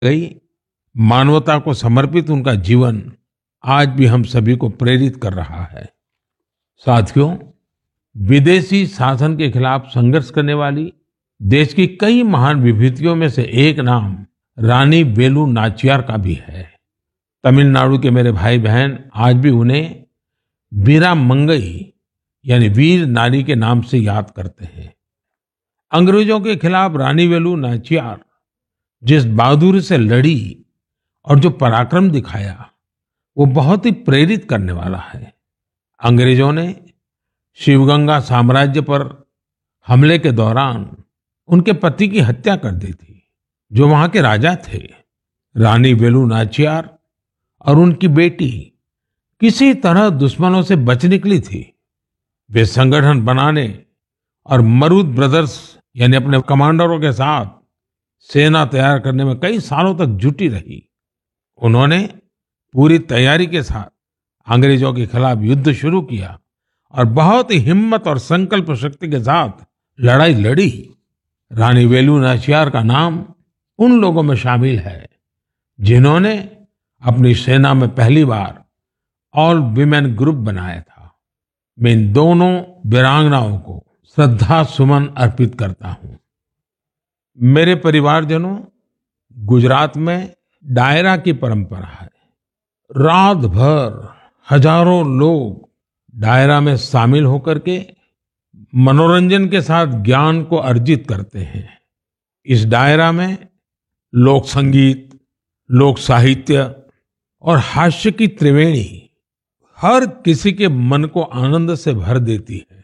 गई मानवता को समर्पित उनका जीवन आज भी हम सभी को प्रेरित कर रहा है। साथियों, विदेशी शासन के खिलाफ संघर्ष करने वाली देश की कई महान विभूतियों में से एक नाम रानी वेलु नाचियार का भी है। तमिलनाडु के मेरे भाई बहन आज भी उन्हें वीरा मंगई यानी वीर नारी के नाम से याद करते हैं। अंग्रेजों के खिलाफ रानी वेलु नाचियार जिस बहादुरी से लड़ी और जो पराक्रम दिखाया वो बहुत ही प्रेरित करने वाला है। अंग्रेजों ने शिवगंगा साम्राज्य पर हमले के दौरान उनके पति की हत्या कर दी थी, जो वहां के राजा थे। रानी वेलु नाचियार और उनकी बेटी किसी तरह दुश्मनों से बच निकली थी। वे संगठन बनाने और मरूद ब्रदर्स यानी अपने कमांडरों के साथ सेना तैयार करने में कई सालों तक जुटी रही। उन्होंने पूरी तैयारी के साथ अंग्रेजों के खिलाफ युद्ध शुरू किया और बहुत ही हिम्मत और संकल्प शक्ति के साथ लड़ाई लड़ी। रानी वेलु नाचियार का नाम उन लोगों में शामिल है जिन्होंने अपनी सेना में पहली बार ऑल विमेन ग्रुप बनाया था। मैं इन दोनों वीरांगनाओं को श्रद्धा सुमन अर्पित करता हूं। मेरे परिवारजनों, गुजरात में डायरा की परंपरा है। रात भर हजारों लोग डायरा में शामिल होकर के मनोरंजन के साथ ज्ञान को अर्जित करते हैं। इस डायरा में लोक संगीत, लोक साहित्य और हास्य की त्रिवेणी हर किसी के मन को आनंद से भर देती है।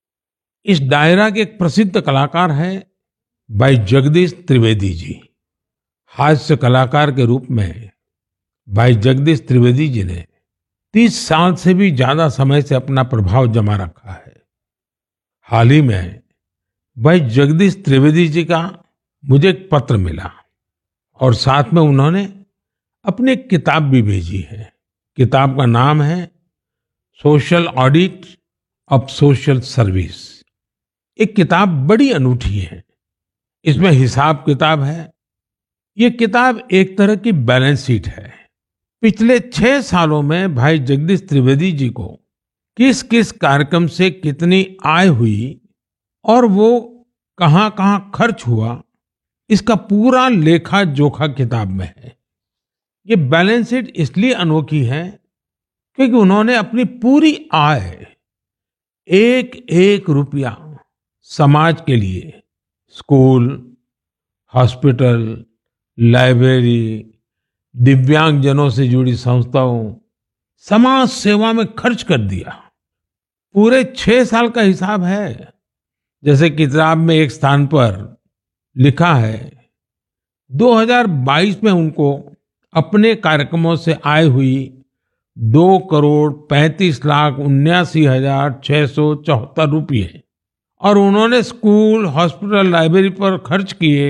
इस डायरा के एक प्रसिद्ध कलाकार हैं भाई जगदीश त्रिवेदी जी। हास्य कलाकार के रूप में भाई जगदीश त्रिवेदी जी ने 30 साल से भी ज्यादा समय से अपना प्रभाव जमा रखा है। हाल ही में भाई जगदीश त्रिवेदी जी का मुझे एक पत्र मिला और साथ में उन्होंने अपनी एक किताब भी भेजी है। किताब का नाम है social audit of social service. एक किताब बड़ी अनूठी है। इसमें हिसाब किताब है। ये किताब एक तरह की बैलेंस शीट है। पिछले 6 सालों में भाई जगदीश त्रिवेदी जी को किस किस कार्यक्रम से कितनी आय हुई और वो कहाँ कहाँ खर्च हुआ, इसका पूरा लेखा जोखा किताब में है। ये बैलेंस शीट इसलिए अनोखी है क्योंकि उन्होंने अपनी पूरी आय, एक एक रुपया समाज के लिए, स्कूल, हॉस्पिटल, लाइब्रेरी, दिव्यांगजनों से जुड़ी संस्थाओं, समाज सेवा में खर्च कर दिया। पूरे 6 साल का हिसाब है। जैसे किताब में एक स्थान पर लिखा है 2022 में उनको अपने कार्यक्रमों से आय हुई 2,35,79,674 रुपये और उन्होंने स्कूल, हॉस्पिटल, लाइब्रेरी पर खर्च किए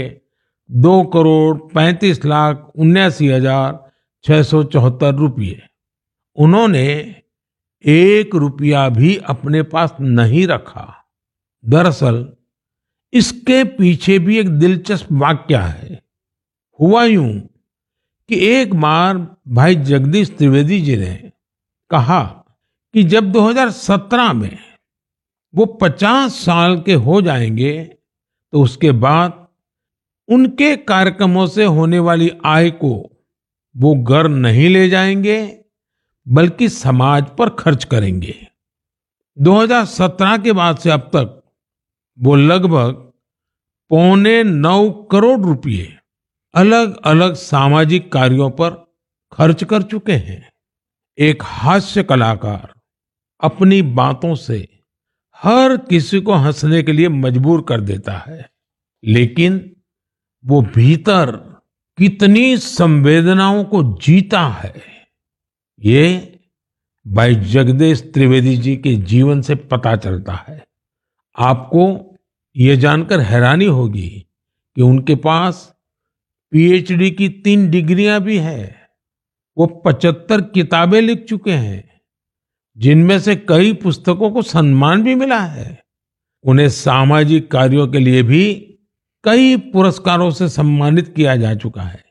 2,35,79,674 रुपये। उन्होंने 1 रुपया भी अपने पास नहीं रखा। दरअसल इसके पीछे भी एक दिलचस्प वाकया है। हुआ यूं कि एक बार भाई जगदीश त्रिवेदी जी ने कहा कि जब 2017 में वो 50 साल के हो जाएंगे तो उसके बाद उनके कार्यक्रमों से होने वाली आय को वो घर नहीं ले जाएंगे बल्कि समाज पर खर्च करेंगे। 2017 के बाद से अब तक वो लगभग 8.25 करोड़ रुपए अलग अलग सामाजिक कार्यों पर खर्च कर चुके हैं। एक हास्य कलाकार अपनी बातों से हर किसी को हंसने के लिए मजबूर कर देता है, लेकिन वो भीतर कितनी संवेदनाओं को जीता है, ये भाई जगदीश त्रिवेदी जी के जीवन से पता चलता है। आपको ये जानकर हैरानी होगी कि उनके पास पीएचडी की 3 डिग्रियां भी है। वो 75 किताबें लिख चुके हैं, जिनमें से कई पुस्तकों को सम्मान भी मिला है। उन्हें सामाजिक कार्यों के लिए भी कई पुरस्कारों से सम्मानित किया जा चुका है।